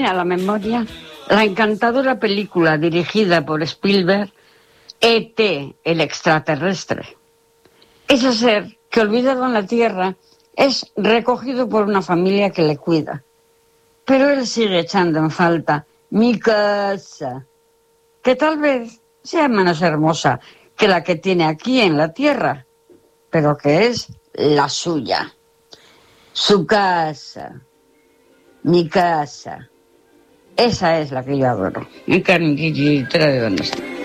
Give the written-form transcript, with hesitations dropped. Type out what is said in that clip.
viene a la memoria la encantadora película dirigida por Spielberg, E.T., el extraterrestre. Ese ser que, olvidado en la Tierra, es recogido por una familia que le cuida. Pero él sigue echando en falta mi casa, que tal vez sea menos hermosa que la que tiene aquí en la Tierra, pero que es la suya. Su casa, mi casa, esa es la que yo adoro. En Carmen, ¿dónde está?